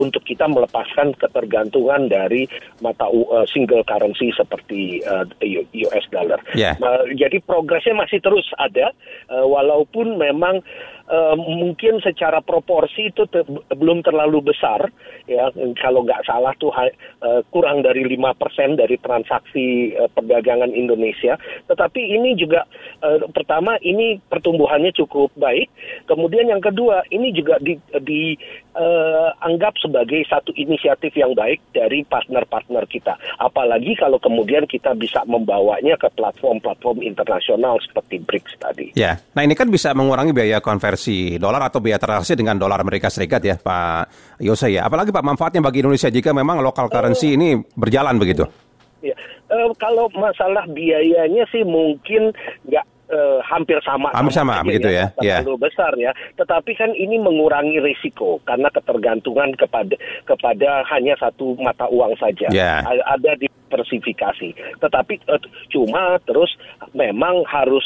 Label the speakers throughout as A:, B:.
A: untuk kita melepaskan ketergantungan dari single currency seperti US dollar. Jadi progresnya masih terus ada, walaupun memang mungkin secara proporsi itu belum terlalu besar, ya, kalau nggak salah tuh kurang dari 5% dari transaksi perdagangan Indonesia. Tetapi ini juga pertama ini pertumbuhannya cukup baik. Kemudian yang kedua ini juga dianggap sebagai satu inisiatif yang baik dari partner-partner kita. Apalagi kalau kemudian kita bisa membawanya ke platform-platform internasional seperti BRICS tadi.
B: Ya, nah ini kan bisa mengurangi biaya konversi dolar atau biaya transaksi dengan dolar Amerika Serikat ya, Pak Yose ya. Apalagi Pak manfaatnya bagi Indonesia jika memang local currency ini berjalan begitu.
A: Ya, kalau masalah biayanya sih mungkin nggak hampir sama
B: begitu ya,
A: terlalu besar ya. Tetapi kan ini mengurangi risiko karena ketergantungan kepada hanya satu mata uang saja. Ada diversifikasi. Tetapi cuma terus memang harus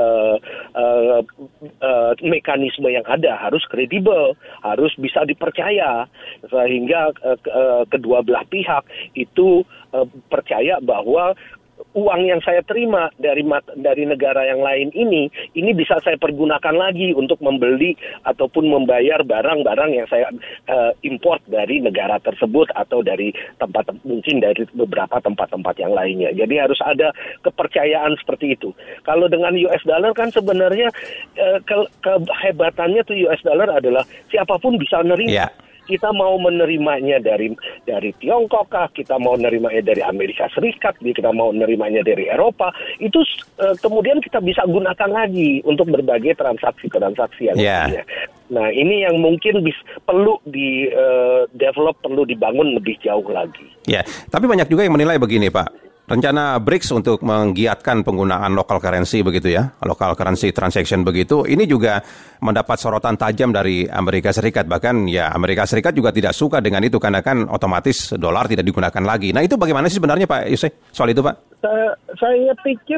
A: mekanisme yang ada harus kredibel, harus bisa dipercaya sehingga kedua belah pihak itu percaya bahwa uang yang saya terima dari negara yang lain ini bisa saya pergunakan lagi untuk membeli ataupun membayar barang-barang yang saya import dari negara tersebut atau dari mungkin dari beberapa tempat-tempat yang lainnya. Jadi harus ada kepercayaan seperti itu. Kalau dengan US dollar kan sebenarnya kehebatannya tuh US dollar adalah siapapun bisa nerima. Kita mau menerimanya dari Tiongkok kah, kita mau menerimanya dari Amerika Serikat, kita mau menerimanya dari Eropa, itu kemudian kita bisa gunakan lagi untuk berbagai transaksi-transaksi yang lainnya. Nah, ini yang mungkin perlu di-develop, perlu dibangun lebih jauh lagi.
B: Ya, tapi banyak juga yang menilai begini, Pak. Rencana BRICS untuk menggiatkan penggunaan local currency begitu ya, local currency transaction begitu, ini juga mendapat sorotan tajam dari Amerika Serikat. Bahkan ya Amerika Serikat juga tidak suka dengan itu karena kan otomatis dolar tidak digunakan lagi. Nah itu bagaimana sih sebenarnya Pak Yose soal itu Pak?
A: Saya pikir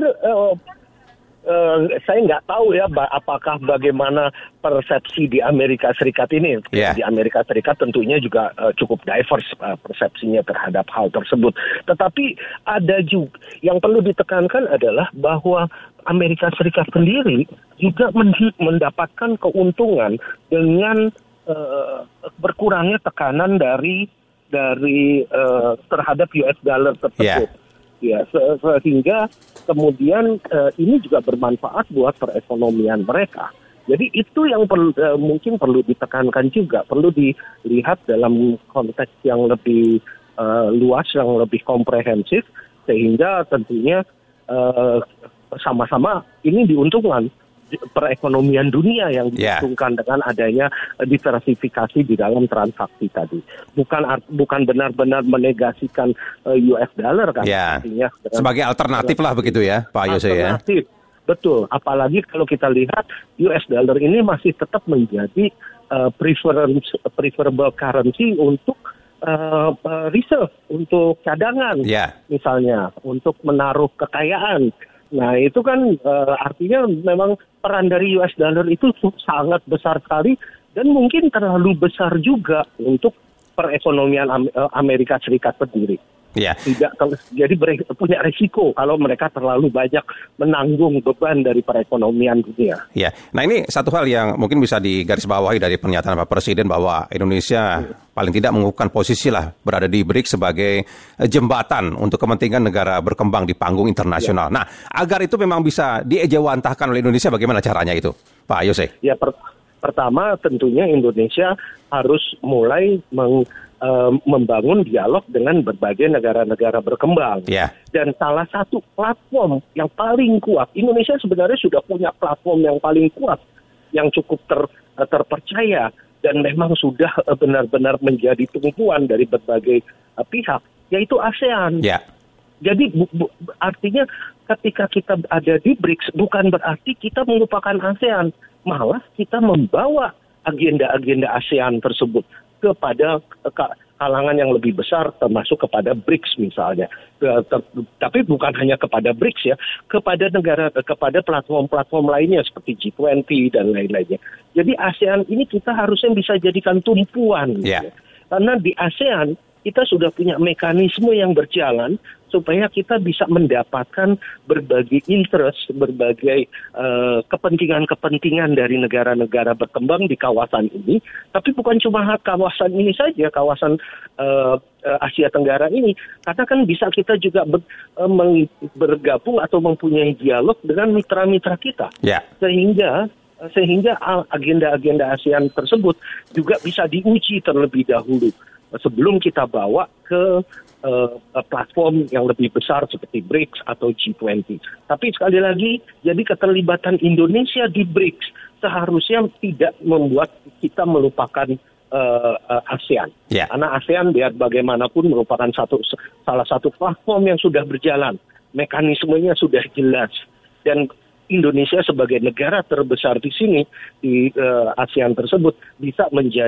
A: saya nggak tahu ya apakah bagaimana persepsi di Amerika Serikat ini. Di Amerika Serikat tentunya juga cukup diverse persepsinya terhadap hal tersebut. Tetapi ada juga yang perlu ditekankan adalah bahwa Amerika Serikat sendiri juga mendapatkan keuntungan dengan berkurangnya tekanan dari terhadap US dollar tersebut. Ya, sehingga kemudian ini juga bermanfaat buat perekonomian mereka. Jadi itu yang mungkin perlu ditekankan juga, perlu dilihat dalam konteks yang lebih luas, yang lebih komprehensif, sehingga tentunya sama-sama ini diuntungkan. Perekonomian dunia yang diuntungkan dengan adanya diversifikasi di dalam transaksi tadi. Bukan benar-benar menegasikan US dollar kan.
B: Artinya sebagai alternatif lah begitu ya Pak Yose ya.
A: Alternatif, betul. Apalagi kalau kita lihat US dollar ini masih tetap menjadi preferable currency untuk reserve, untuk cadangan misalnya, untuk menaruh kekayaan. Nah itu kan artinya memang peran dari US dollar itu sangat besar sekali dan mungkin terlalu besar juga untuk perekonomian Amerika Serikat sendiri. Jadi punya risiko kalau mereka terlalu banyak menanggung beban dari perekonomian dunia.
B: Nah ini satu hal yang mungkin bisa digarisbawahi dari pernyataan Pak Presiden bahwa Indonesia paling tidak mengukuhkan posisi lah berada di BRICS sebagai jembatan untuk kepentingan negara berkembang di panggung internasional. Nah agar itu memang bisa diejawantahkan oleh Indonesia, bagaimana caranya itu Pak Yose?
A: Pertama tentunya Indonesia harus mulai membangun dialog dengan berbagai negara-negara berkembang. Dan salah satu platform yang paling kuat, Indonesia sebenarnya sudah punya platform yang paling kuat, yang cukup terpercaya, dan memang sudah benar-benar menjadi tumpuan dari berbagai pihak, yaitu ASEAN. Jadi artinya ketika kita ada di BRICS, bukan berarti kita melupakan ASEAN, malah kita membawa agenda-agenda ASEAN tersebut kepada kalangan yang lebih besar, termasuk kepada BRICS misalnya. Tapi bukan hanya kepada BRICS ya, kepada platform-platform lainnya seperti G20 dan lain-lainnya. Jadi ASEAN ini kita harusnya bisa jadikan tumpuan. Karena di ASEAN kita sudah punya mekanisme yang berjalan supaya kita bisa mendapatkan berbagai interest, berbagai kepentingan-kepentingan dari negara-negara berkembang di kawasan ini. Tapi bukan cuma kawasan ini saja, kawasan Asia Tenggara ini. Karena kan bisa kita juga bergabung atau mempunyai dialog dengan mitra-mitra kita.
B: Yeah.
A: Sehingga agenda-agenda ASEAN tersebut juga bisa diuji terlebih dahulu sebelum kita bawa ke platform yang lebih besar seperti BRICS atau G20. Tapi sekali lagi, jadi keterlibatan Indonesia di BRICS seharusnya tidak membuat kita melupakan ASEAN. Yeah. Karena ASEAN biar bagaimanapun merupakan salah satu platform yang sudah berjalan. Mekanismenya sudah jelas. Dan Indonesia sebagai negara terbesar di sini di ASEAN tersebut bisa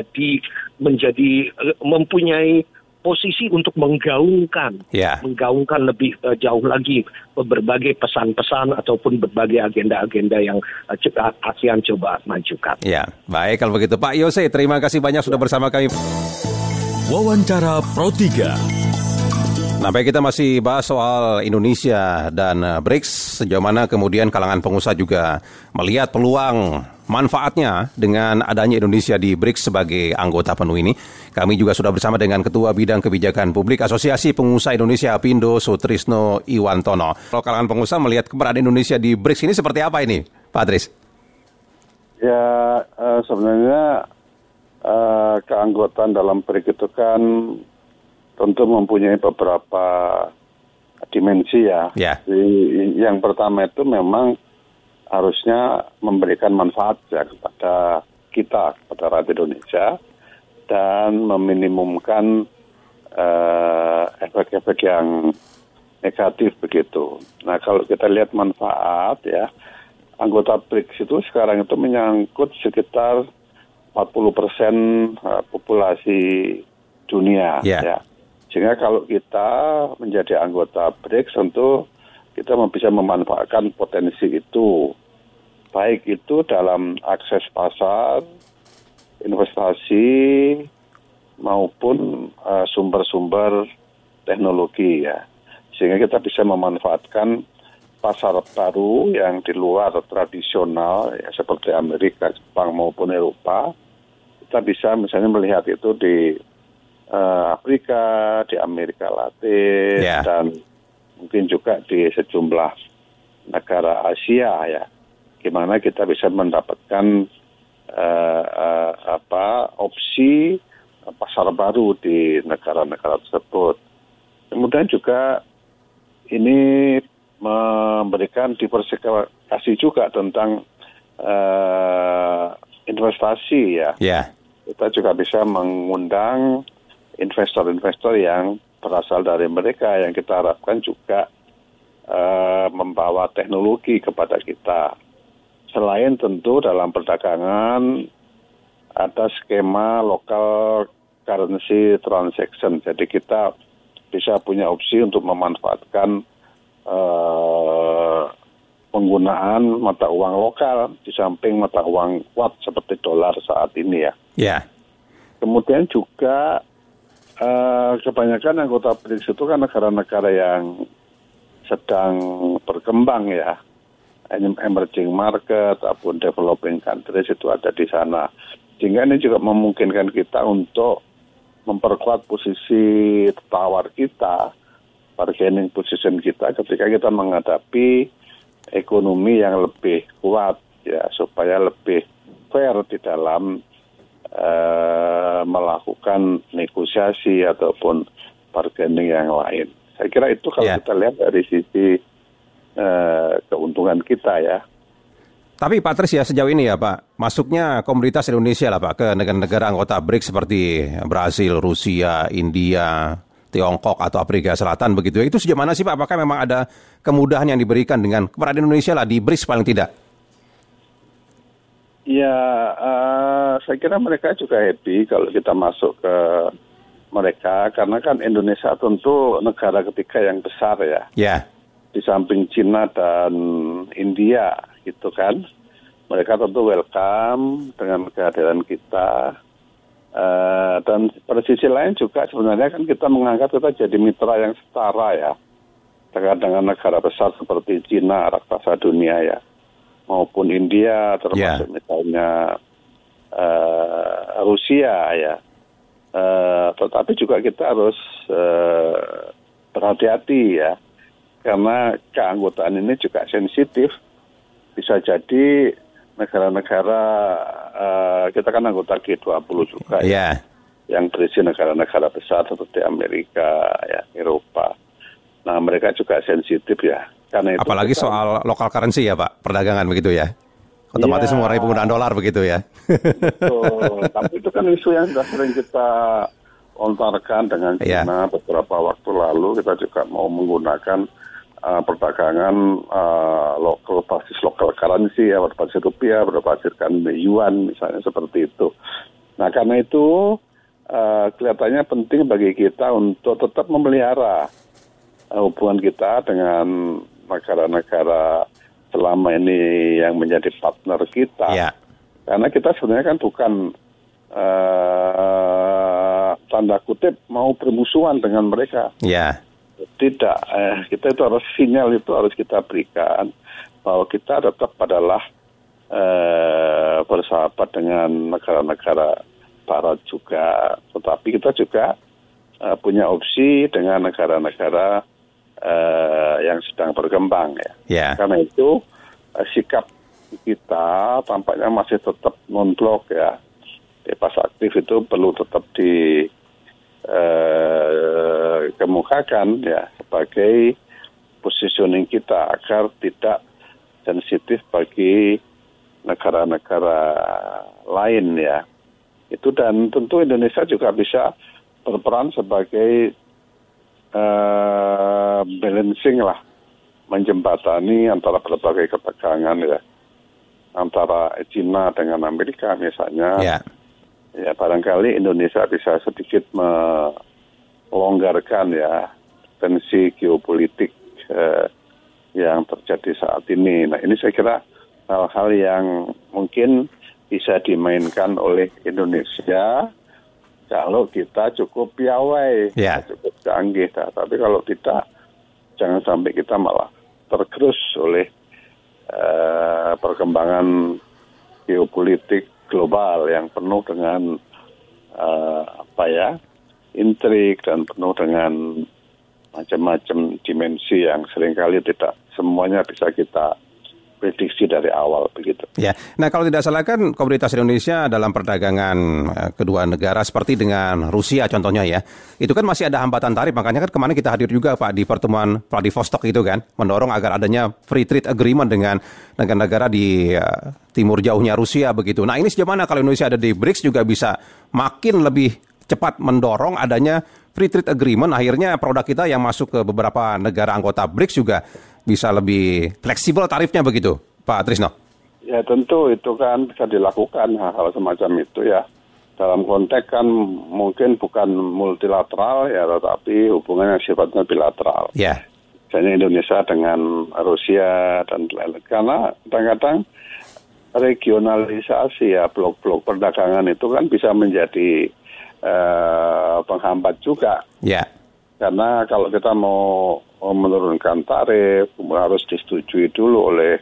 A: mempunyai posisi untuk menggaungkan lebih jauh lagi berbagai pesan-pesan ataupun berbagai agenda-agenda yang ASEAN coba majukan.
B: Ya, baik kalau begitu Pak Yose, terima kasih banyak sudah bersama kami.
C: Wawancara Pro 3.
B: Nah, baik, kita masih bahas soal Indonesia dan BRICS, sejauh mana kemudian kalangan pengusaha juga melihat peluang manfaatnya dengan adanya Indonesia di BRICS sebagai anggota penuh ini. Kami juga sudah bersama dengan Ketua Bidang Kebijakan Publik Asosiasi Pengusaha Indonesia Apindo Sutrisno Iwantono. Kalau kalangan pengusaha melihat keberadaan Indonesia di BRICS ini seperti apa ini, Pak Tris?
D: Ya, sebenarnya keanggotaan dalam BRICS itu kan tentu mempunyai beberapa dimensi ya. Yeah. Yang pertama itu memang harusnya memberikan manfaat ya kepada kita, kepada rakyat Indonesia, dan meminimumkan efek-efek yang negatif begitu. Nah, kalau kita lihat manfaat ya, anggota BRICS itu sekarang itu menyangkut sekitar 40% populasi dunia. Yeah. Ya. Sehingga kalau kita menjadi anggota BRICS tentu kita bisa memanfaatkan potensi itu. Baik itu dalam akses pasar, investasi, maupun sumber-sumber teknologi ya. Sehingga kita bisa memanfaatkan pasar baru yang di luar tradisional ya, seperti Amerika, Jepang maupun Eropa. Kita bisa misalnya melihat itu di Afrika, di Amerika Latin, dan mungkin juga di sejumlah negara Asia ya. Gimana kita bisa mendapatkan opsi pasar baru di negara-negara tersebut. Kemudian juga ini memberikan diversifikasi juga tentang investasi ya. Yeah. Kita juga bisa mengundang investor-investor yang berasal dari mereka yang kita harapkan juga membawa teknologi kepada kita. Selain tentu dalam perdagangan ada skema local currency transaction. Jadi kita bisa punya opsi untuk memanfaatkan penggunaan mata uang lokal di samping mata uang kuat seperti dolar saat ini ya. Yeah. Kemudian juga kebanyakan anggota BRICS itu kan negara-negara yang sedang berkembang ya, emerging market ataupun developing countries itu ada di sana. Sehingga ini juga memungkinkan kita untuk memperkuat posisi tawar kita, bargaining position kita ketika kita menghadapi ekonomi yang lebih kuat ya, supaya lebih fair di dalam melakukan negosiasi ataupun bargaining yang lain. Saya kira itu kalau kita lihat dari sisi keuntungan kita ya.
B: Tapi Pak Tris ya, sejauh ini ya Pak, masuknya komoditas Indonesia lah Pak ke negara-negara anggota BRICS seperti Brasil, Rusia, India, Tiongkok atau Afrika Selatan begitu. Itu sejauh mana sih Pak? Apakah memang ada kemudahan yang diberikan dengan keberadaan Indonesia lah di BRICS paling tidak?
D: Ya, saya kira mereka juga happy kalau kita masuk ke mereka, karena kan Indonesia tentu negara ketiga yang besar ya. Yeah. Di samping Cina dan India gitu kan. Mereka tentu welcome dengan kehadiran kita. Dan pada sisi lain juga sebenarnya kan kita menganggap kita jadi mitra yang setara ya, dengan negara besar seperti Cina, raksasa dunia ya, maupun India, termasuk misalnya Rusia ya. Tetapi juga kita harus berhati-hati ya, karena keanggotaan ini juga sensitif. Bisa jadi negara-negara, kita kan anggota G20 juga ya, yang berisi negara-negara besar seperti Amerika, ya, Eropa. Nah, mereka juga sensitif ya. Karena itu
B: apalagi soal local currency ya Pak, perdagangan begitu ya. Otomatis mengurangi penggunaan dolar begitu ya.
D: Betul. Tapi itu kan isu yang sudah sering kita lontarkan dengan China beberapa waktu lalu. Kita juga mau menggunakan perdagangan berbasis local currency ya, berbasis rupiah, berbasiskan yuan misalnya seperti itu. Nah, karena itu kelihatannya penting bagi kita untuk tetap memelihara hubungan kita dengan negara-negara selama ini yang menjadi partner kita. Karena kita sebenarnya kan bukan tanda kutip mau bermusuhan dengan mereka. Tidak, kita itu harus sinyal itu harus kita berikan bahwa kita tetap adalah bersahabat dengan negara-negara barat juga, tetapi kita juga punya opsi dengan negara-negara yang sedang berkembang ya. Karena itu sikap kita tampaknya masih tetap non-blok ya. Bebas aktif itu perlu tetap dikemukakan ya sebagai positioning kita agar tidak sensitif bagi negara-negara lain ya. Itu, dan tentu Indonesia juga bisa berperan sebagai balancing lah, menjembatani antara berbagai ketegangan ya, antara China dengan Amerika misalnya. Ya, barangkali Indonesia bisa sedikit melonggarkan ya tensi geopolitik yang terjadi saat ini. Nah, ini saya kira hal-hal yang mungkin bisa dimainkan oleh Indonesia kalau kita cukup piawai, cukup canggih. Tapi kalau tidak, jangan sampai kita malah tergerus oleh perkembangan geopolitik global yang penuh dengan intrik dan penuh dengan macam-macam dimensi yang seringkali tidak semuanya bisa kita prediksi dari awal begitu.
B: Ya, nah kalau tidak salah kan Komunitas Indonesia dalam perdagangan kedua negara seperti dengan Rusia contohnya ya, itu kan masih ada hambatan tarif, makanya kan kemarin kita hadir juga Pak di pertemuan Vladivostok itu kan, mendorong agar adanya free trade agreement dengan negara-negara di timur jauhnya Rusia begitu. Nah ini sejauh mana kalau Indonesia ada di BRICS juga bisa makin lebih cepat mendorong adanya free trade agreement, akhirnya produk kita yang masuk ke beberapa negara anggota BRICS juga bisa lebih fleksibel tarifnya begitu, Pak Trisno?
D: Ya tentu itu kan bisa dilakukan hal-hal semacam itu ya. Dalam konteks kan mungkin bukan multilateral ya, tetapi hubungannya sifatnya bilateral. Misalnya Indonesia dengan Rusia dan lain-lain. Karena kadang-kadang regionalisasi ya, blok-blok perdagangan itu kan bisa menjadi penghambat juga. Karena kalau kita mau menurunkan tarif, harus disetujui dulu oleh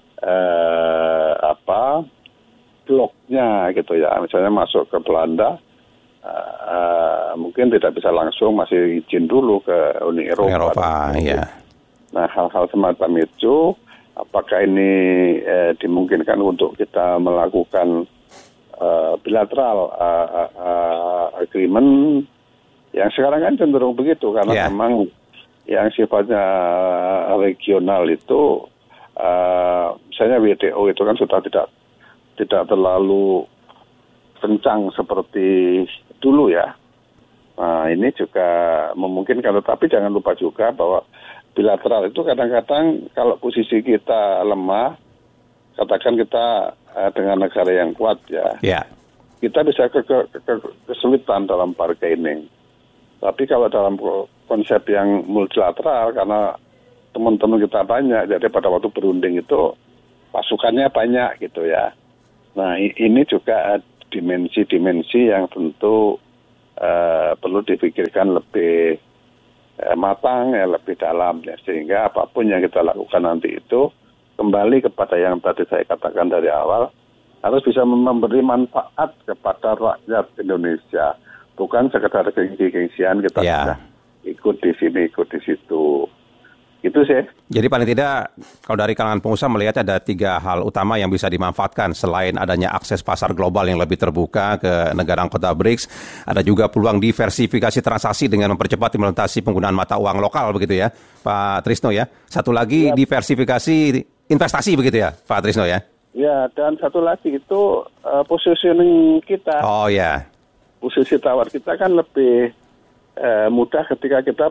D: bloknya gitu ya. Misalnya masuk ke Belanda, mungkin tidak bisa langsung, masih izin dulu ke Uni Eropa. Nah, hal-hal semacam itu, apakah ini dimungkinkan untuk kita melakukan bilateral agreement yang sekarang kan cenderung begitu, karena memang yang sifatnya regional itu, misalnya WTO itu kan sudah tidak terlalu kencang seperti dulu ya. Nah ini juga memungkinkan, tetapi jangan lupa juga bahwa bilateral itu kadang-kadang kalau posisi kita lemah, katakan kita dengan negara yang kuat ya, kita bisa kesulitan dalam bargaining. Tapi kalau dalam konsep yang multilateral, karena teman-teman kita banyak, jadi pada waktu berunding itu pasukannya banyak gitu ya. Nah ini juga dimensi-dimensi yang tentu perlu dipikirkan lebih matang, lebih dalam, ya, sehingga apapun yang kita lakukan nanti itu kembali kepada yang tadi saya katakan dari awal, harus bisa memberi manfaat kepada rakyat Indonesia, bukan sekedar gengsi-gengsian kita bisa ikut di sini, ikut di situ. Itu sih.
B: Jadi paling tidak, kalau dari kalangan pengusaha melihat ada 3 hal utama yang bisa dimanfaatkan. Selain adanya akses pasar global yang lebih terbuka ke negara anggota BRICS, ada juga peluang diversifikasi transaksi dengan mempercepat implementasi penggunaan mata uang lokal, begitu ya, Pak Trisno ya. Satu lagi diversifikasi investasi, begitu ya, Pak Trisno ya.
D: Ya, dan satu lagi itu positioning kita.
B: Oh ya.
D: Posisi tawar kita kan lebih mudah ketika kita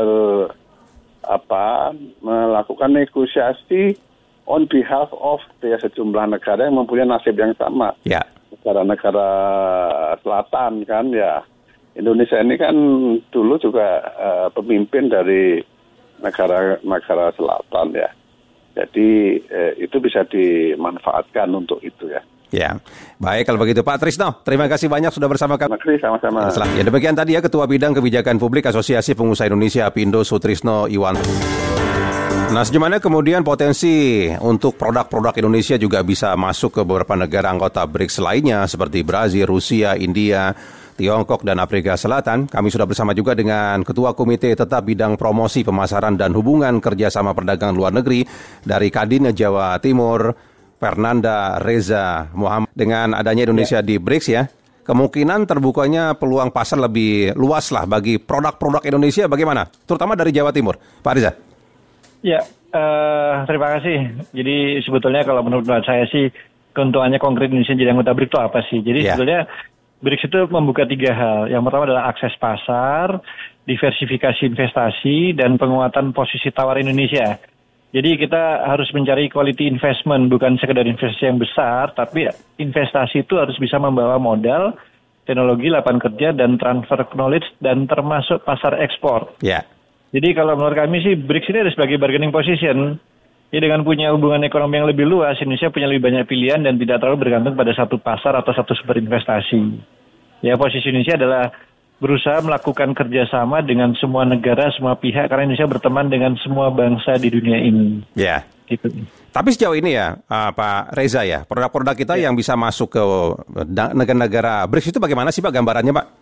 D: melakukan negosiasi on behalf of sejumlah negara yang mempunyai nasib yang sama.
B: Ya.
D: Negara-negara selatan kan ya. Indonesia ini kan dulu juga pemimpin dari negara selatan ya. Jadi itu bisa dimanfaatkan untuk itu ya.
B: Ya, baik kalau begitu Pak Trisno, terima kasih banyak sudah bersama kami.
D: Sama-sama.
B: Ya, demikian tadi ya Ketua Bidang Kebijakan Publik Asosiasi Pengusaha Indonesia Apindo Sutrisno Iwan. Nah, sejauh kemudian potensi untuk produk-produk Indonesia juga bisa masuk ke beberapa negara anggota BRICS lainnya seperti Brazil, Rusia, India, Tiongkok, dan Afrika Selatan. Kami sudah bersama juga dengan Ketua Komite Tetap Bidang Promosi Pemasaran dan Hubungan Kerjasama Perdagangan Luar Negeri dari Kadin Jawa Timur, Fernanda Reza Muhammad. Dengan adanya Indonesia di BRICS ya, kemungkinan terbukanya peluang pasar lebih luas lah bagi produk-produk Indonesia bagaimana? Terutama dari Jawa Timur. Pak Reza.
E: Ya, terima kasih. Jadi sebetulnya kalau menurut saya sih, keuntungannya konkret Indonesia jadi anggota BRICS itu apa sih? Jadi sebetulnya BRICS itu membuka 3 hal. Yang pertama adalah akses pasar, diversifikasi investasi, dan penguatan posisi tawar Indonesia. Jadi kita harus mencari quality investment, bukan sekedar investasi yang besar, tapi investasi itu harus bisa membawa modal, teknologi, lapangan kerja, dan transfer knowledge, dan termasuk pasar ekspor. Jadi kalau menurut kami sih, BRICS ini ada sebagai bargaining position. Jadi dengan punya hubungan ekonomi yang lebih luas, Indonesia punya lebih banyak pilihan dan tidak terlalu bergantung pada satu pasar atau satu sumber investasi. Ya, posisi Indonesia adalah berusaha melakukan kerjasama dengan semua negara, semua pihak, karena Indonesia berteman dengan semua bangsa di dunia ini.
B: Ya.
E: Gitu.
B: Tapi sejauh ini ya, Pak Reza ya, produk-produk kita yang bisa masuk ke negara-negara BRICS itu bagaimana sih Pak gambarannya Pak?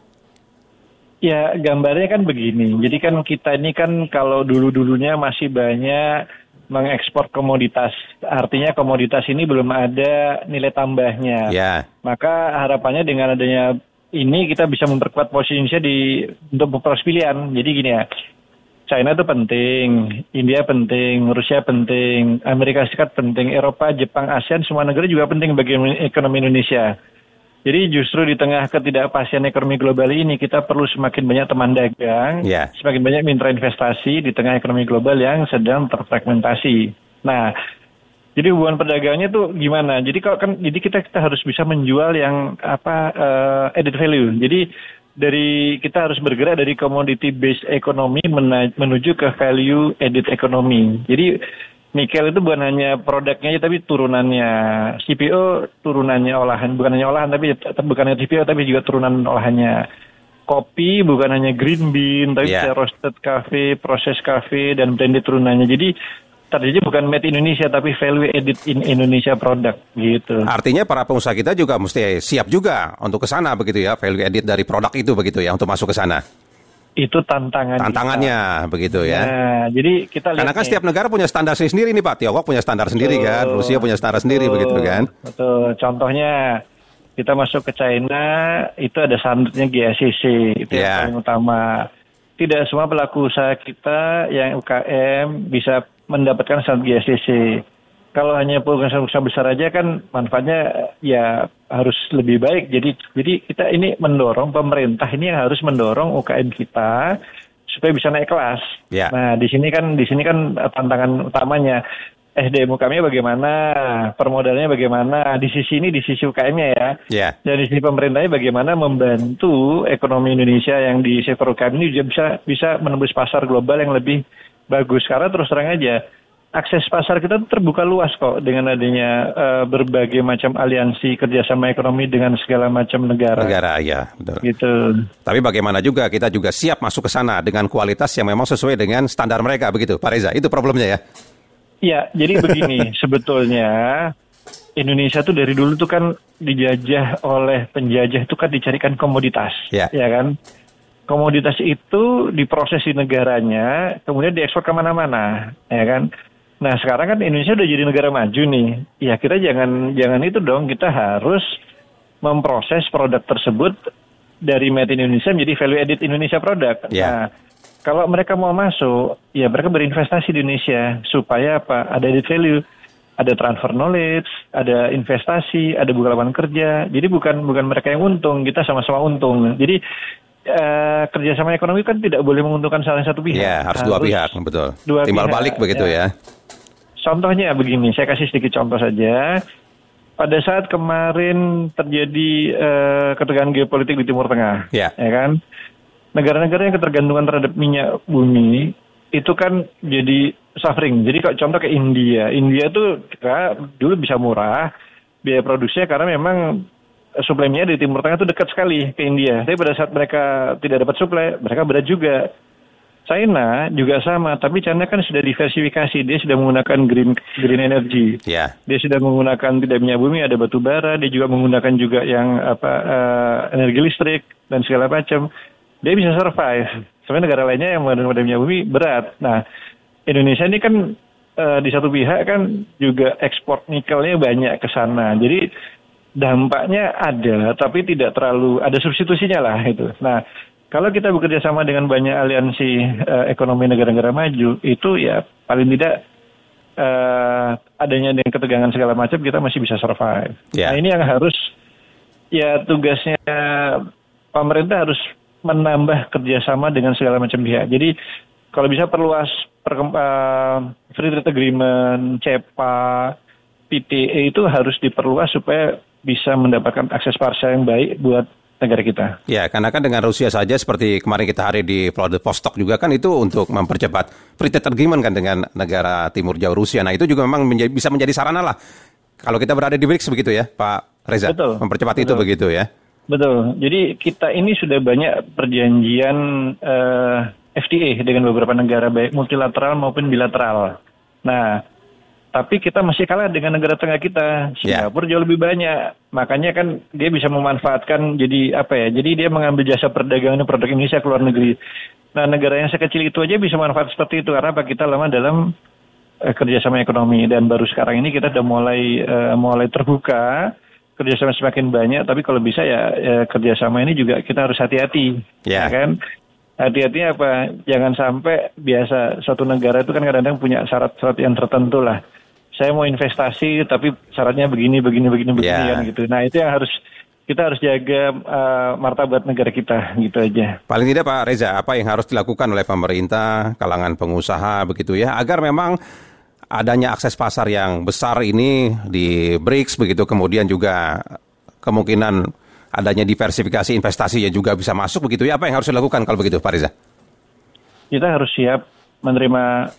E: Ya, gambarnya kan begini. Jadi kan kita ini kan kalau dulu-dulunya masih banyak mengekspor komoditas. Artinya komoditas ini belum ada nilai tambahnya. Maka harapannya dengan adanya ini kita bisa memperkuat posisi Indonesia untuk memperoleh pilihan. Jadi gini ya, China itu penting, India penting, Rusia penting, Amerika Serikat penting, Eropa, Jepang, ASEAN, semua negara juga penting bagi ekonomi Indonesia. Jadi justru di tengah ketidakpastian ekonomi global ini, kita perlu semakin banyak teman dagang, semakin banyak mitra investasi di tengah ekonomi global yang sedang terfragmentasi. Nah, jadi hubungan perdagangnya tuh gimana? Jadi kita harus bisa menjual yang added value. Jadi kita harus bergerak dari commodity based economy menuju ke value added economy. Jadi nikel itu bukan hanya produknya tapi turunannya. CPO turunannya olahan, bukan hanya olahan tapi bukan hanya CPO tapi juga turunan olahannya. Kopi bukan hanya green bean tapi bisa roasted coffee, processed coffee, dan blended turunannya. Jadi terjadi bukan made in Indonesia tapi value added in Indonesia produk gitu.
B: Artinya para pengusaha kita juga mesti siap juga untuk ke sana begitu ya, value added dari produk itu begitu ya untuk masuk ke sana.
E: Itu tantangannya
B: kita. Begitu ya.
E: Nah, jadi kita lihat.
B: Karena kan setiap negara punya standar sendiri nih Pak. Tiongkok punya standar sendiri kan, Rusia punya standar sendiri begitu kan.
E: Betul. Contohnya kita masuk ke China itu ada standarnya GACC, itu yang paling utama. Tidak semua pelaku usaha kita yang UKM bisa mendapatkan standar GACC. Kalau hanya pengusaha besar aja kan manfaatnya ya harus lebih baik. Jadi kita ini mendorong, pemerintah ini yang harus mendorong UKM kita supaya bisa naik kelas. Nah, di sini kan tantangan utamanya SDM UKM-nya bagaimana, permodalannya bagaimana, di sisi UKM-nya ya. Dan di sisi pemerintahnya bagaimana membantu ekonomi Indonesia yang di sektor UKM ini juga bisa menembus pasar global yang lebih bagus. Karena terus terang aja, akses pasar kita tuh terbuka luas kok dengan adanya berbagai macam aliansi kerjasama ekonomi dengan segala macam negara.
B: Negara, ya, betul.
E: Gitu.
B: Tapi bagaimana juga kita juga siap masuk ke sana dengan kualitas yang memang sesuai dengan standar mereka, begitu, Pak Reza? Itu problemnya ya?
E: Iya, jadi begini, sebetulnya Indonesia tuh dari dulu tuh kan dijajah oleh penjajah tuh kan dicarikan komoditas, ya kan? Komoditas itu diproses di negaranya, kemudian diekspor kemana-mana, ya kan? Nah sekarang kan Indonesia udah jadi negara maju nih, ya kita jangan itu dong, kita harus memproses produk tersebut dari made in Indonesia menjadi value added Indonesia produk. Nah kalau mereka mau masuk, ya mereka berinvestasi di Indonesia supaya apa? Ada added value, ada transfer knowledge, ada investasi, ada buka lapangan kerja. Jadi bukan mereka yang untung, kita sama-sama untung. Jadi kerjasama ekonomi kan tidak boleh menguntungkan salah satu pihak.
B: Ya, harus dua pihak, betul. Timbal balik begitu ya.
E: Contohnya begini, saya kasih sedikit contoh saja. Pada saat kemarin terjadi ketegangan geopolitik di Timur Tengah, ya kan? Negara-negara yang ketergantungan terhadap minyak bumi itu kan jadi suffering. Jadi kalau contoh ke India tuh dulu bisa murah biaya produksinya karena memang suplai minyak di Timur Tengah itu dekat sekali ke India. Tapi pada saat mereka tidak dapat suplai, mereka berat juga. China juga sama, tapi China kan sudah diversifikasi, dia sudah menggunakan green energy. Dia sudah menggunakan tidak minyak bumi, ada batu bara, dia juga menggunakan juga yang energi listrik dan segala macam. Dia bisa survive. Sebenarnya negara lainnya yang menggunakan minyak bumi berat. Nah, Indonesia ini kan di satu pihak kan juga ekspor nikelnya banyak ke sana. Jadi dampaknya ada, tapi tidak terlalu ada substitusinya lah itu. Nah, kalau kita bekerja sama dengan banyak aliansi ekonomi negara-negara maju, itu ya paling tidak adanya dengan ketegangan segala macam kita masih bisa survive. Nah ini yang harus, ya tugasnya pemerintah harus menambah kerjasama dengan segala macam pihak. Jadi kalau bisa perluas Free Trade Agreement, CEPA, PTA itu harus diperluas supaya bisa mendapatkan akses pasar yang baik buat negara kita.
B: Ya, karena kan dengan Rusia saja seperti kemarin kita hari di Vladivostok juga kan itu untuk mempercepat Free Trade Agreement kan dengan negara timur jauh Rusia. Nah itu juga memang bisa menjadi sarana lah. Kalau kita berada di BRICS begitu ya, Pak Reza.
E: Betul.
B: Mempercepat itu begitu ya.
E: Betul. Jadi kita ini sudah banyak perjanjian FTA dengan beberapa negara baik multilateral maupun bilateral. Nah, tapi kita masih kalah dengan negara tengah kita. Singapura jauh lebih banyak. Makanya kan dia bisa memanfaatkan jadi Jadi dia mengambil jasa perdagangan produk Indonesia ke luar negeri. Nah, negara yang sekecil itu aja bisa manfaat seperti itu karena kita lama dalam kerjasama ekonomi dan baru sekarang ini kita sudah mulai terbuka, kerjasama semakin banyak. Tapi kalau bisa ya kerjasama ini juga kita harus hati-hati, ya kan? Hati-hati apa? Jangan sampai biasa suatu negara itu kan kadang-kadang punya syarat-syarat yang tertentu lah. Saya mau investasi tapi syaratnya begini kan gitu. Nah itu yang kita harus jaga martabat negara kita gitu aja.
B: Paling tidak Pak Reza, apa yang harus dilakukan oleh pemerintah, kalangan pengusaha begitu ya, agar memang adanya akses pasar yang besar ini di BRICS begitu, kemudian juga kemungkinan adanya diversifikasi investasi yang juga bisa masuk begitu ya, apa yang harus dilakukan kalau begitu Pak Reza?
E: Kita harus siap menerima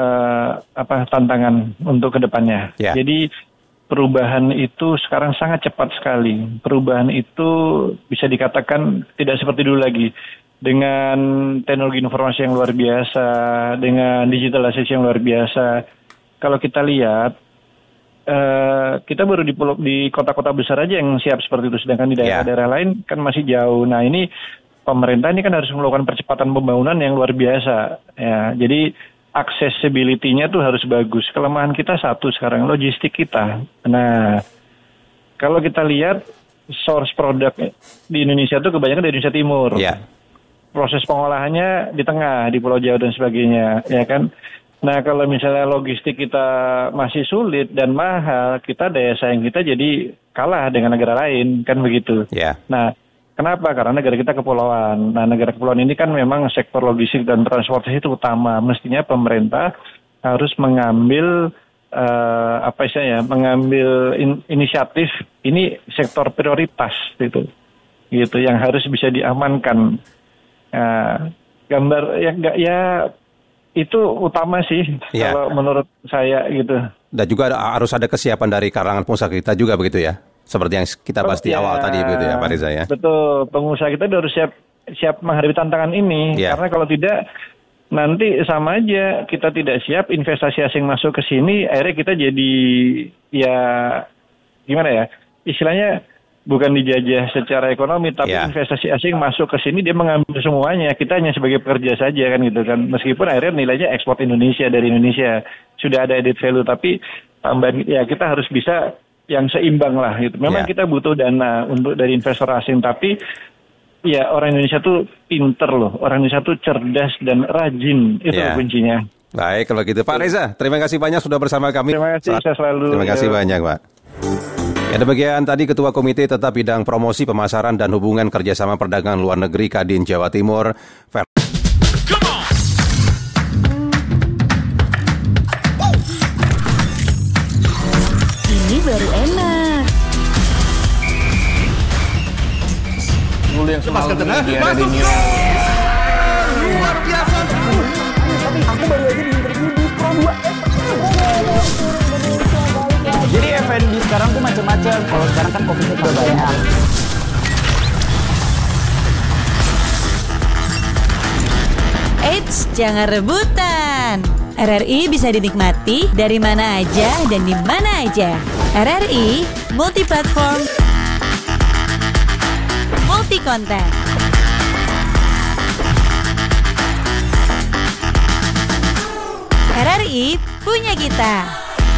E: tantangan untuk kedepannya. Jadi perubahan itu sekarang sangat cepat sekali. Perubahan itu bisa dikatakan tidak seperti dulu lagi. Dengan teknologi informasi yang luar biasa, dengan digitalisasi yang luar biasa. Kalau kita lihat, kita baru di kota-kota besar aja yang siap seperti itu. Sedangkan di daerah-daerah lain kan masih jauh. Nah ini pemerintah ini kan harus melakukan percepatan pembangunan yang luar biasa. Ya, jadi accessibility-nya tuh harus bagus. Kelemahan kita satu sekarang, logistik kita. Nah, kalau kita lihat source produk di Indonesia tuh kebanyakan dari Indonesia Timur. Proses pengolahannya di tengah, di Pulau Jawa dan sebagainya, ya kan? Nah, kalau misalnya logistik kita masih sulit dan mahal, kita daya saing kita jadi kalah dengan negara lain, kan begitu. Nah, kenapa? Karena negara kita kepulauan. Nah, negara kepulauan ini kan memang sektor logistik dan transportasi itu utama. Mestinya pemerintah harus mengambil mengambil inisiatif ini sektor prioritas gitu yang harus bisa diamankan. Gambar itu utama sih kalau menurut saya gitu.
B: Dan juga harus ada kesiapan dari kalangan pengusaha kita juga begitu ya, seperti yang kita bahas di awal tadi begitu ya Pak Reza ya.
E: Betul, pengusaha kita harus siap menghadapi tantangan ini, karena kalau tidak nanti sama aja kita tidak siap, investasi asing masuk ke sini, akhirnya kita jadi ya gimana ya, istilahnya bukan dijajah secara ekonomi, tapi investasi asing masuk ke sini dia mengambil semuanya, kita hanya sebagai pekerja saja kan gitu kan. Meskipun akhirnya nilainya ekspor Indonesia dari Indonesia sudah ada added value, tapi tambahan ya kita harus bisa yang seimbang lah gitu. Memang kita butuh dana untuk dari investor asing, tapi ya orang Indonesia tuh pinter loh, orang Indonesia tuh cerdas dan rajin, itu kuncinya.
B: Baik kalau gitu Pak Reza, terima kasih banyak sudah bersama kami.
E: Terima kasih, saya selalu.
B: Terima kasih banyak Pak. Ya, demikian tadi Ketua Komite Tetap Bidang Promosi Pemasaran dan Hubungan Kerjasama Perdagangan Luar Negeri Kadin Jawa Timur.
F: Ini baru enak.
G: Dulu yang semalam di Radio luar biasa.
H: Aku baru aja diinterview di Pro 2.
G: Jadi F&B sekarang tuh macam-macam. Kalau sekarang kan kopinya juga banyak.
F: Eits, jangan rebutan. RRI bisa dinikmati dari mana aja dan di mana aja. RRI multi platform, multi konten. RRI punya kita.